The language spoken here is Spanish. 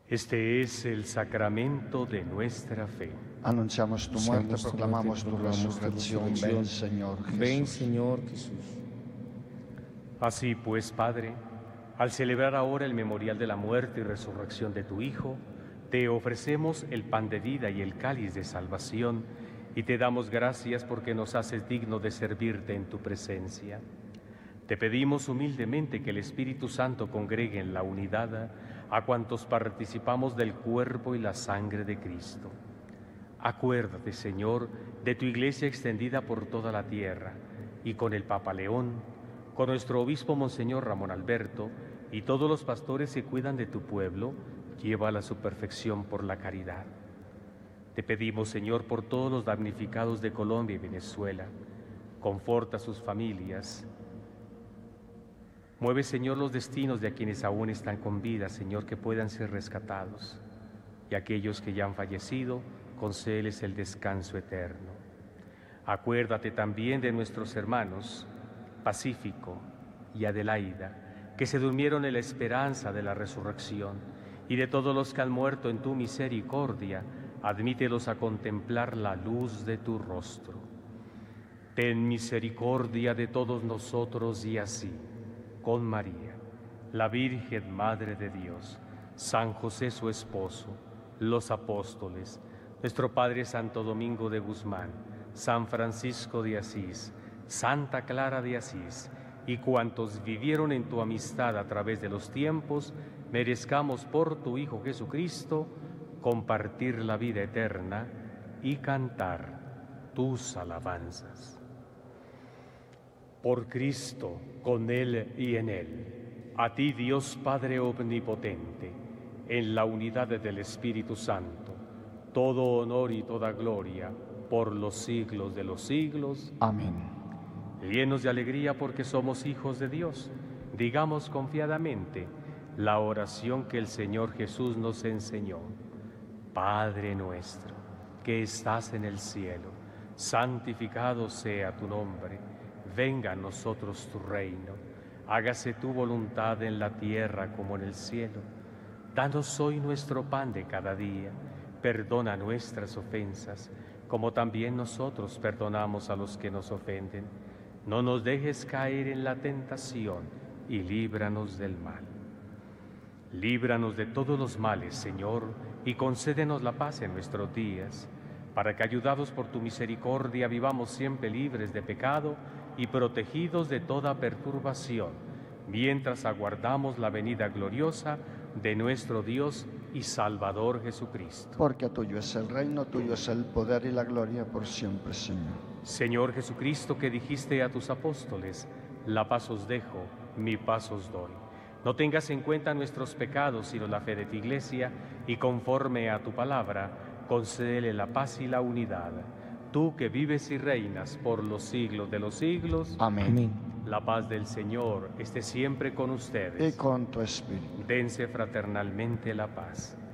Este es el sacramento de nuestra fe. Anunciamos tu muerte, proclamamos tu resurrección. Ven, Señor Jesús. Ven, Señor Jesús. Así pues, Padre, al celebrar ahora el memorial de la muerte y resurrección de tu Hijo, te ofrecemos el pan de vida y el cáliz de salvación, y te damos gracias porque nos haces digno de servirte en tu presencia. Te pedimos humildemente que el Espíritu Santo congregue en la unidad a cuantos participamos del cuerpo y la sangre de Cristo. Acuérdate, Señor, de tu Iglesia extendida por toda la tierra, y con el Papa León, con nuestro obispo Monseñor Ramón Alberto, y todos los pastores que cuidan de tu pueblo, llévala a su perfección por la caridad. Te pedimos, Señor, por todos los damnificados de Colombia y Venezuela, conforta a sus familias. Mueve, Señor, los destinos de quienes aún están con vida, Señor, que puedan ser rescatados. Y aquellos que ya han fallecido, concédeles el descanso eterno. Acuérdate también de nuestros hermanos Pacífico y Adelaida, que se durmieron en la esperanza de la resurrección, y de todos los que han muerto en tu misericordia, admítelos a contemplar la luz de tu rostro. Ten misericordia de todos nosotros y así, con María, la Virgen Madre de Dios, San José su esposo, los apóstoles, nuestro Padre Santo Domingo de Guzmán, San Francisco de Asís, Santa Clara de Asís, y cuantos vivieron en tu amistad a través de los tiempos, merezcamos por tu Hijo Jesucristo compartir la vida eterna y cantar tus alabanzas. Por Cristo, con Él y en Él, a ti Dios Padre Omnipotente, en la unidad del Espíritu Santo, todo honor y toda gloria por los siglos de los siglos. Amén. Llenos de alegría porque somos hijos de Dios, digamos confiadamente la oración que el Señor Jesús nos enseñó. Padre nuestro, que estás en el cielo, santificado sea tu nombre. Venga a nosotros tu reino. Hágase tu voluntad en la tierra como en el cielo. Danos hoy nuestro pan de cada día. Perdona nuestras ofensas, como también nosotros perdonamos a los que nos ofenden. No nos dejes caer en la tentación y líbranos del mal. Líbranos de todos los males, Señor, y concédenos la paz en nuestros días, para que, ayudados por tu misericordia, vivamos siempre libres de pecado y protegidos de toda perturbación, mientras aguardamos la venida gloriosa de nuestro Dios y Salvador Jesucristo. Porque tuyo es el reino, tuyo es el poder y la gloria por siempre, Señor. Señor Jesucristo, que dijiste a tus apóstoles, la paz os dejo, mi paz os doy. No tengas en cuenta nuestros pecados, sino la fe de tu Iglesia, y conforme a tu palabra, concédele la paz y la unidad. Tú que vives y reinas por los siglos de los siglos. Amén. Amén. La paz del Señor esté siempre con ustedes. Y con tu espíritu. Dense fraternalmente la paz.